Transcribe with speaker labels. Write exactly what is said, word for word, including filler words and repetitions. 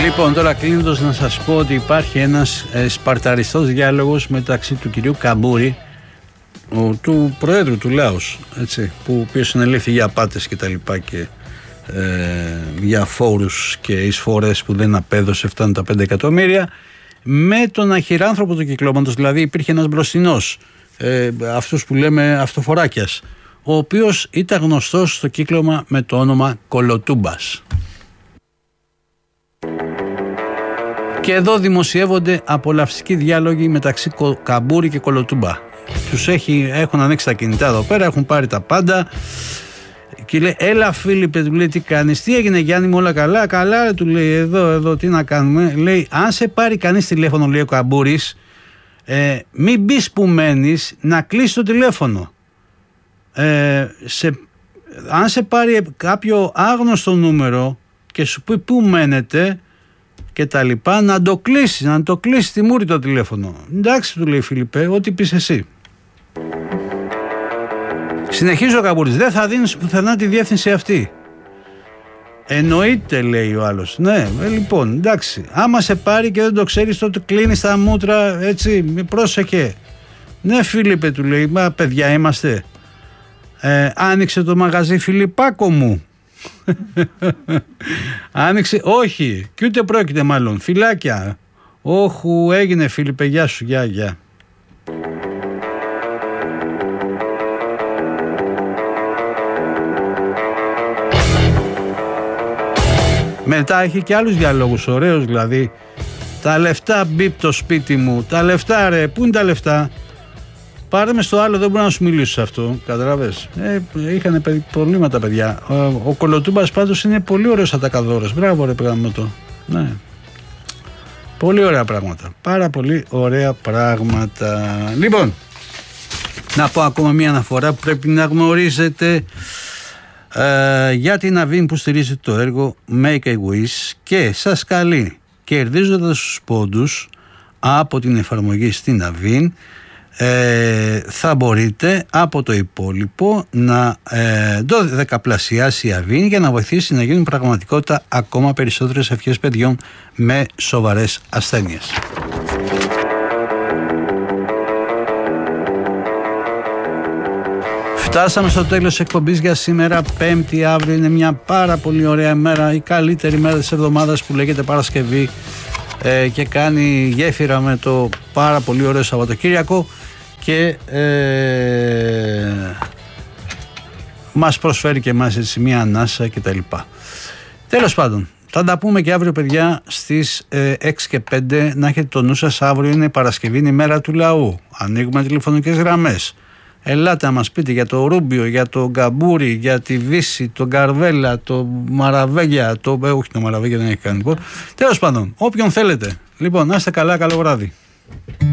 Speaker 1: Λοιπόν, τώρα κλείνοντας να σας πω ότι υπάρχει ένας ε, σπαρταριστός διάλογος μεταξύ του κυρίου Καμπούρη, ο, του Προέδρου του Λάος, έτσι, που ο οποίος συνελήφθη για απάτες και τα λοιπά και ε, για φόρους και εισφορές που δεν απέδωσε, φτάνουν τα πέντε εκατομμύρια, με τον αχυράνθρωπο του κυκλώματος. Δηλαδή υπήρχε ένας μπροστινός, ε, αυτούς που λέμε αυτοφοράκιας, ο οποίος ήταν γνωστός στο κύκλωμα με το όνομα Κολοτούμπας. Και εδώ δημοσιεύονται απολαυστικοί διάλογοι μεταξύ Καμπούρη και Κολοτούμπα. Τους έχει, έχουν ανοίξει τα κινητά εδώ πέρα, έχουν πάρει τα πάντα. Και λέει, έλα Φίλιππε, του λέει, τι κάνεις, τι έγινε Γιάννη μου, όλα καλά, καλά, του λέει, εδώ, εδώ, τι να κάνουμε. Λέει, αν σε πάρει κανείς τηλέφωνο, λέει ο Καμπούρης, ε, μην μπεις που μένεις, να κλείσει το τηλέφωνο. Ε, σε, αν σε πάρει κάποιο άγνωστο νούμερο και σου πει πού μένετε και τα λοιπά, να το κλείσει, να το κλείσει τη μούρη το τηλέφωνο. Εντάξει, του λέει Φίλιππε, ό,τι πεις εσύ. Συνεχίζει ο Καμπούρης, δεν θα δίνεις πουθενά τη διεύθυνση αυτή. Εννοείται, λέει ο άλλος. Ναι, ε, λοιπόν, εντάξει, άμα σε πάρει και δεν το ξέρεις, τότε κλείνεις τα μούτρα, έτσι, πρόσεχε. Ναι Φίλιππε, του λέει, μα παιδιά είμαστε. Ε, άνοιξε το μαγαζί Φιλιππάκο μου. Άνοιξε, όχι, και ούτε πρόκειται μάλλον, φυλάκια. Όχου, έγινε Φίλιππε, γεια σου, γεια, γεια. Μετά έχει και άλλους διαλόγους ωραίους, δηλαδή τα λεφτά μπίπ το σπίτι μου, τα λεφτά ρε, πού είναι τα λεφτά, πάρε με στο άλλο, δεν μπορώ να σου μιλήσω σε αυτό, καταλαβες. Ε, είχαν προβλήματα παιδιά. Ο, ο Κολοτούμπας πάντως είναι πολύ ωραίος ατακαδόρος, μπράβο ρε πράγμα το. Ναι. Πολύ ωραία πράγματα, πάρα πολύ ωραία πράγματα. Λοιπόν, να πω ακόμα μια αναφορά που πρέπει να γνωρίζετε. Uh, για την Αβίν που στηρίζει το έργο Make a Wish και σας καλεί, κερδίζοντας τους πόντους από την εφαρμογή στην Αβίν, ε, θα μπορείτε από το υπόλοιπο να ε, το δεκαπλασιάσει η Αβίν για να βοηθήσει να γίνουν πραγματικότητα ακόμα περισσότερες ευχές παιδιών με σοβαρές ασθένειες. Φτάσαμε στο τέλος της εκπομπής για σήμερα, Πέμπτη. Αύριο είναι μια πάρα πολύ ωραία μέρα, η καλύτερη μέρα της εβδομάδας που λέγεται Παρασκευή ε, και κάνει γέφυρα με το πάρα πολύ ωραίο Σαββατοκύριακο και ε, μας προσφέρει και εμάς έτσι μια ανάσα κτλ. Τέλος πάντων, θα τα πούμε και αύριο παιδιά στις ε, έξι και πέντε. Να έχετε το νου σας, αύριο είναι Παρασκευή, είναι η μέρα του λαού. Ανοίγουμε τηλεφωνικές γραμμές. Ελάτε να μας πείτε για το Ρούμπιο, για το Καμπούρη, για τη Βύση, τον Καρβέλα, το Μαραβέγια, το... Ε, όχι το Μαραβέγια δεν έχει κάνει. Τέλος πάντων, όποιον θέλετε. Λοιπόν, να είστε καλά, καλό βράδυ.